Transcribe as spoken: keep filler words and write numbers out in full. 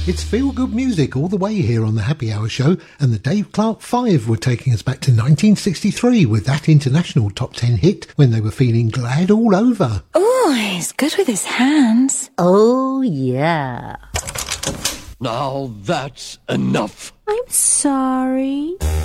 It's feel-good music all the way here on the Happy Hour show, and the Dave Clark Five were taking us back to nineteen sixty-three with that international top ten hit when they were feeling glad all over. Oh, he's good with his hands. Oh, yeah. Now that's enough. I'm sorry.